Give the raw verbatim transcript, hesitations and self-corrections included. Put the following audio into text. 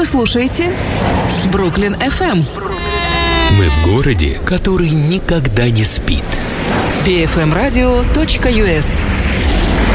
слушаете Бруклин эф эм. Мы в городе, который никогда не спит. би эф эм радио точка ю эс.